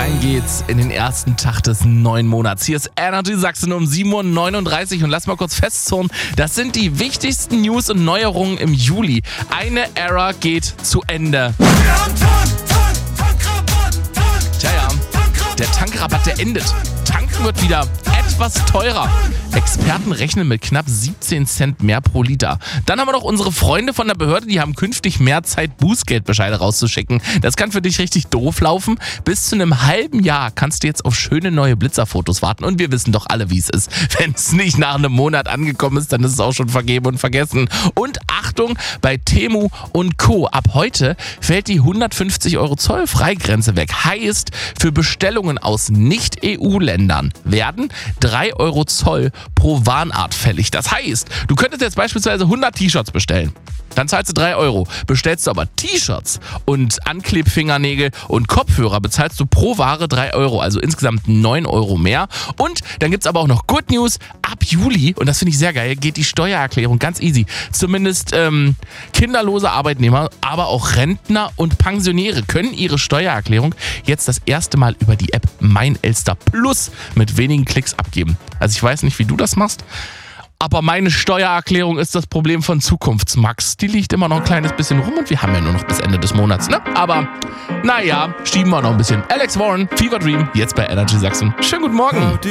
Rein geht's in den ersten Tag des neuen Monats. Hier ist Energy Sachsen um 7.39 Uhr und lass mal kurz festzurren, das sind die wichtigsten News und Neuerungen im Juli. Eine Ära geht zu Ende. Tja, der Tankrabatt, der endet. Tanken wird wieder etwas teurer. Experten rechnen mit knapp 17 Cent mehr pro Liter. Dann haben wir noch unsere Freunde von der Behörde, die haben künftig mehr Zeit, Bußgeldbescheide rauszuschicken. Das kann für dich richtig doof laufen. Bis zu einem halben Jahr kannst du jetzt auf schöne neue Blitzerfotos warten. Und wir wissen doch alle, wie es ist. Wenn es nicht nach einem Monat angekommen ist, dann ist es auch schon vergeben und vergessen. Und Achtung, bei Temu und Co. Ab heute fällt die 150 € Zollfreigrenze weg. Heißt, für Bestellungen aus Nicht-EU-Ländern werden 3 € Zoll pro Warenart fällig. Das heißt, du könntest jetzt beispielsweise 100 T-Shirts bestellen. Dann zahlst du 3 €. Bestellst du aber T-Shirts und Anklebfingernägel und Kopfhörer, bezahlst du pro Ware 3 €, also insgesamt 9 € mehr. Und dann gibt es aber auch noch Good News. Ab Juli, und das finde ich sehr geil, geht die Steuererklärung ganz easy. Zumindest kinderlose Arbeitnehmer, aber auch Rentner und Pensionäre können ihre Steuererklärung jetzt das erste Mal über die App Mein Elster Plus mit wenigen Klicks abgeben. Also ich weiß nicht, wie du das machst, aber meine Steuererklärung ist das Problem von Zukunftsmax. Die liegt immer noch ein kleines bisschen rum und wir haben ja nur noch bis Ende des Monats, ne? Aber naja, schieben wir noch ein bisschen. Alex Warren, Fever Dream, jetzt bei Energy Sachsen. Schönen guten Morgen.